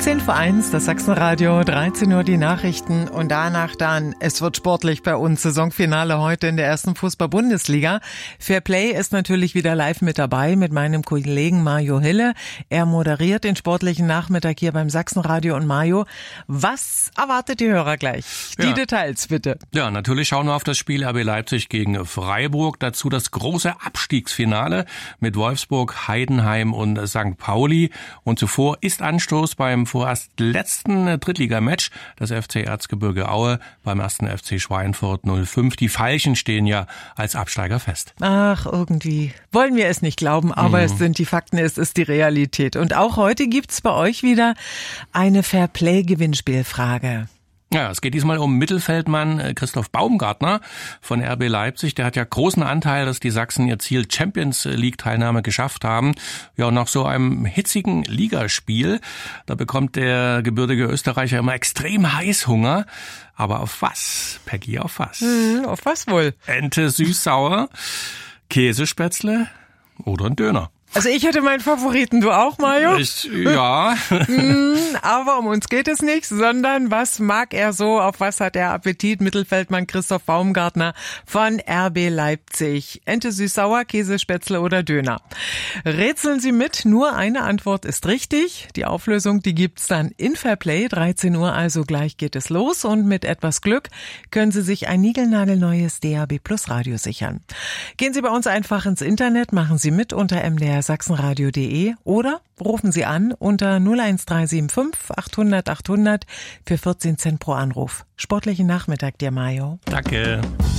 10:01, das Sachsenradio, 13 Uhr die Nachrichten und danach dann, es wird sportlich bei uns, Saisonfinale heute in der ersten Fußball-Bundesliga. Fairplay ist natürlich wieder live mit dabei mit meinem Kollegen Mario Hille. Er moderiert den sportlichen Nachmittag hier beim Sachsenradio. Und Mario, was erwartet die Hörer gleich? Die Details bitte. Ja, natürlich schauen wir auf das Spiel RB Leipzig gegen Freiburg. Dazu das große Abstiegsfinale mit Wolfsburg, Heidenheim und St. Pauli. Und zuvor ist Anstoß beim vorerst letzten Drittligamatch, das FC Erzgebirge Aue beim ersten FC Schweinfurt 05. Die Veilchen stehen ja als Absteiger fest. Ach, irgendwie wollen wir es nicht glauben, aber es sind die Fakten, es ist die Realität. Und auch heute gibt's bei euch wieder eine Fairplay-Gewinnspielfrage. Ja, es geht diesmal um Mittelfeldmann Christoph Baumgartner von RB Leipzig. Der hat ja großen Anteil, dass die Sachsen ihr Ziel Champions League-Teilnahme geschafft haben. Ja, und nach so einem hitzigen Ligaspiel, da bekommt der gebürtige Österreicher immer extrem Heißhunger. Aber auf was, Peggy, auf was? Auf was wohl? Ente süß-sauer, Käsespätzle oder ein Döner? Also ich hätte meinen Favoriten, du auch, Mario? Ja. Aber um uns geht es nicht, sondern was mag er so, auf was hat er Appetit? Mittelfeldmann Christoph Baumgartner von RB Leipzig. Ente süß-sauer, Käsespätzle oder Döner? Rätseln Sie mit, nur eine Antwort ist richtig. Die Auflösung, die gibt's dann in Fairplay, 13 Uhr, also gleich geht es los. Und mit etwas Glück können Sie sich ein niegelnagelneues DAB Plus Radio sichern. Gehen Sie bei uns einfach ins Internet, machen Sie mit unter mdrsachsenradio.de oder rufen Sie an unter 01375 800 800 für 14 Cent pro Anruf. Sportlichen Nachmittag dir, Mario. Danke.